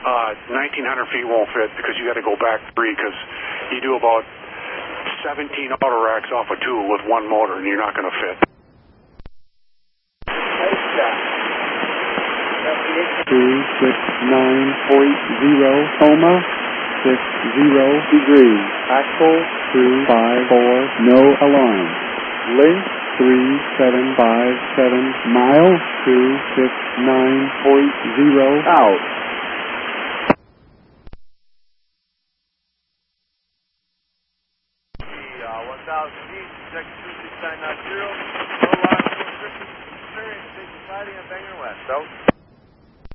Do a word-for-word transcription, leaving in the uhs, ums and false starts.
Uh, nineteen hundred feet won't fit because you got to go back three because you do about seventeen auto racks off a two with one motor and you're not going to fit. two six nine point zero Homa, six zero degrees. Axle two five four, no alarm. Length three seven five seven mile, two six nine point zero out. one thousand feet, check two six nine nine zero, no line, experience, big society, and Bangor West, out.